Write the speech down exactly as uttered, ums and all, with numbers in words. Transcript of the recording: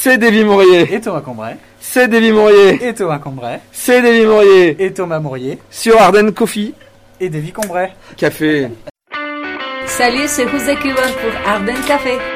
c'est Davy Mourier. Et Thomas Cambrai. C'est Davy Mourier. Et Thomas Cambrai. C'est Davy Mourier. Et Thomas Mourier. Sur Ardennes Coffee. Et Davy Cambrai. Café. Salut, c'est José Cuban pour Ardennes Café.